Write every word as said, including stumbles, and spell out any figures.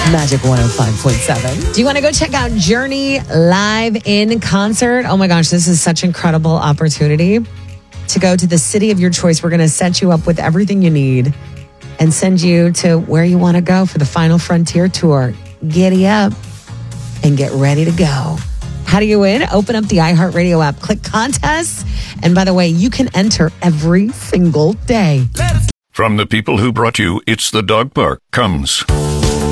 Magic one oh five point seven. Do you want to go check out Journey live in concert? Oh my gosh, this is such an incredible opportunity to go to the city of your choice. We're going to set you up with everything you need and send you to where you want to go for the Final Frontier Tour. Giddy up and get ready to go. How do you win? Open up the iHeartRadio app, click contests, and by the way, you can enter every single day. From the people who brought you It's the Dog Park comes